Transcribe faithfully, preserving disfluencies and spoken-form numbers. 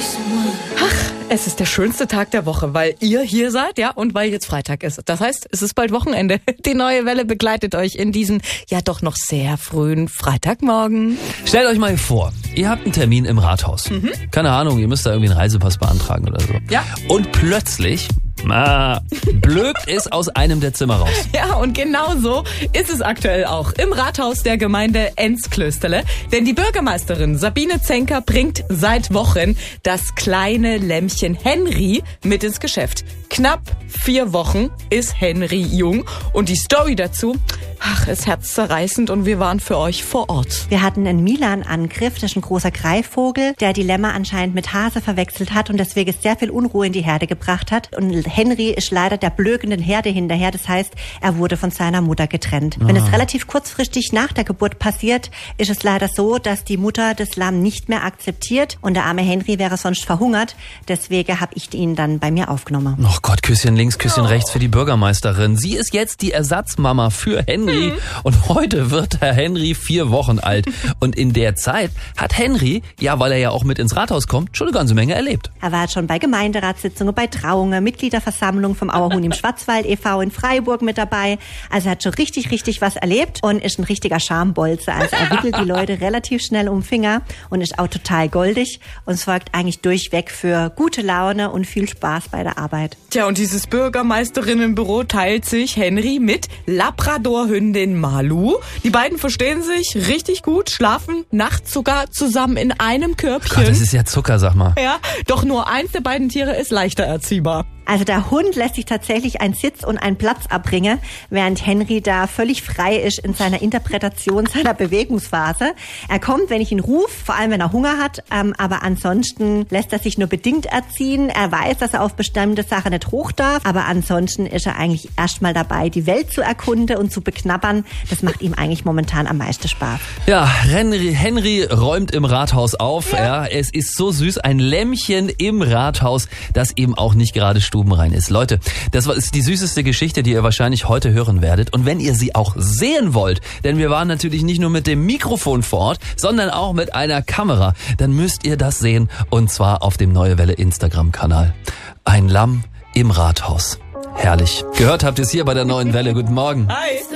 Ach, es ist der schönste Tag der Woche, weil ihr hier seid, ja, und weil jetzt Freitag ist. Das heißt, es ist bald Wochenende. Die neue Welle begleitet euch in diesen, ja doch noch sehr frühen Freitagmorgen. Stellt euch mal vor, ihr habt einen Termin im Rathaus. Mhm. Keine Ahnung, ihr müsst da irgendwie einen Reisepass beantragen oder so. Ja. Und plötzlich... Ah, blökt es aus einem der Zimmer raus. Ja, und genau so ist es aktuell auch im Rathaus der Gemeinde Ennsklösterle. Denn die Bürgermeisterin Sabine Zenker bringt seit Wochen das kleine Lämmchen Henry mit ins Geschäft. Knapp vier Wochen ist Henry jung. Und die Story dazu, ach, ist herzzerreißend und wir waren für euch vor Ort. Wir hatten einen Milan-Angriff, das ist ein großer Greifvogel, der die Lämmer anscheinend mit Hase verwechselt hat und deswegen sehr viel Unruhe in die Herde gebracht hat. Und Henry ist leider der blökenden Herde hinterher, das heißt, er wurde von seiner Mutter getrennt. Ah. Wenn es relativ kurzfristig nach der Geburt passiert, ist es leider so, dass die Mutter das Lamm nicht mehr akzeptiert und der arme Henry wäre sonst verhungert. Deswegen habe ich ihn dann bei mir aufgenommen. Oh Gott, Küsschen links, Küsschen oh. rechts für die Bürgermeisterin. Sie ist jetzt die Ersatzmama für Henry hm. und heute wird Herr Henry vier Wochen alt. Und in der Zeit hat Henry, ja, weil er ja auch mit ins Rathaus kommt, schon eine ganze Menge erlebt. Er war schon bei Gemeinderatssitzungen, bei Trauungen, Mitgliederversammlung vom Auerhuhn im Schwarzwald e V in Freiburg mit dabei. Also er hat schon richtig, richtig was erlebt und ist ein richtiger Schambolze. Also er wickelt die Leute relativ schnell um den Finger und ist auch total goldig und sorgt eigentlich durchweg für gute Laune und viel Spaß bei der Arbeit. Tja, und dieses Bürgermeisterinnenbüro teilt sich Henry mit Labradorhündin Malu. Die beiden verstehen sich richtig gut, schlafen nachts sogar zusammen in einem Körbchen. Gott, das ist ja Zucker, sag mal. Ja, doch nur eins der beiden Tiere ist leichter erziehbar. Also der Hund lässt sich tatsächlich einen Sitz und einen Platz abbringen, während Henry da völlig frei ist in seiner Interpretation seiner Bewegungsphase. Er kommt, wenn ich ihn rufe, vor allem wenn er Hunger hat, ähm, aber ansonsten lässt er sich nur bedingt erziehen. Er weiß, dass er auf bestimmte Sachen nicht hoch darf, aber ansonsten ist er eigentlich erstmal dabei, die Welt zu erkunden und zu beknabbern. Das macht ihm eigentlich momentan am meisten Spaß. Ja, Henry, Henry räumt im Rathaus auf. Ja. Ja, es ist so süß, ein Lämmchen im Rathaus, das eben auch nicht gerade stubenrein ist. Leute, das ist die süßeste Geschichte, die ihr wahrscheinlich heute hören werdet. Und wenn ihr sie auch sehen wollt, denn wir waren natürlich nicht nur mit dem Mikrofon vor Ort, sondern auch mit einer Kamera, dann müsst ihr das sehen. Und zwar auf dem Neue Welle Instagram-Kanal. Ein Lamm im Rathaus. Herrlich. Gehört habt ihr es hier bei der Neuen Welle. Guten Morgen. Hi.